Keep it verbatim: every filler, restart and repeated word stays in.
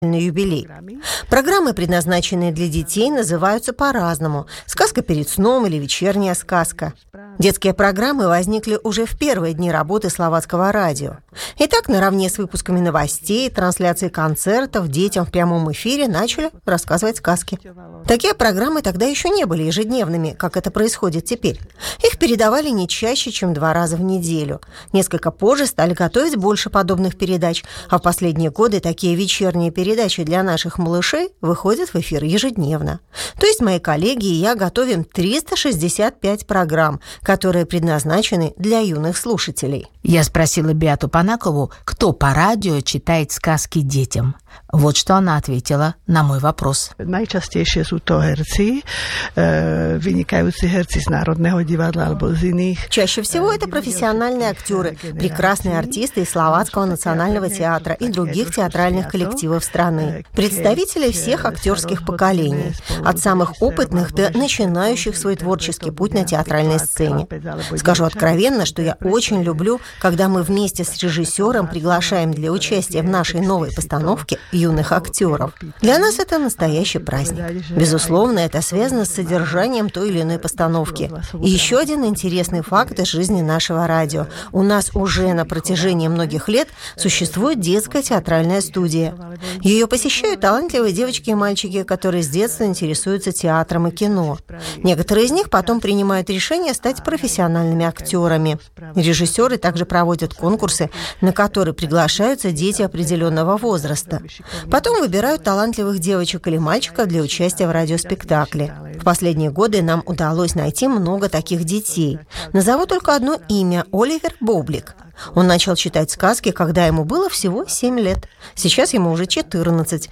юбилей. Программы, предназначенные для детей, называются по-разному: «Сказка перед сном» или «Вечерняя сказка». Детские программы возникли уже в первые дни работы Словацкого радио. Итак, наравне с выпусками новостей, трансляцией концертов, детям в прямом эфире начали рассказывать сказки. Такие программы тогда еще не были ежедневными, как это происходит теперь. Их передавали не чаще, чем два раза в неделю. Несколько позже стали готовить больше подобных передач, а в последние годы такие вечерние передачи для наших малышей выходят в эфир ежедневно. То есть мои коллеги и я готовим триста шестьдесят пять программ, которые предназначены для юных слушателей. Я спросила Беату Панакову, кто по радио читает сказки детям. Вот что она ответила на мой вопрос. Najčastejšie sú to herci, vynikajúci herci z Národného divadla alebo z iných. Чаще всего это профессиональные актеры, прекрасные артисты из Словацкого национального театра и других театральных коллективов страны, представители всех актерских поколений, от самых опытных до начинающих свой творческий путь на театральной сцене. Скажу откровенно, что я очень люблю, когда мы вместе с режиссером приглашаем для участия в нашей новой постановке юных актеров. Для нас это настоящий праздник. Безусловно, это связано с содержанием той или иной постановки. И еще один интересный факт из жизни нашего радио. У нас уже на протяжении многих лет существует детская театральная студия. Ее посещают талантливые девочки и мальчики, которые с детства интересуются театром и кино. Некоторые из них потом принимают решение стать профессиональными актерами. Режиссеры также проводят конкурсы, на которые приглашаются дети определенного возраста. Потом выбирают талантливых девочек или мальчиков для участия в радиоспектакле. В последние годы нам удалось найти много таких детей. Назову только одно имя – Оливер Боблик. Он начал читать сказки, когда ему было всего семь лет. Сейчас ему уже четырнадцать.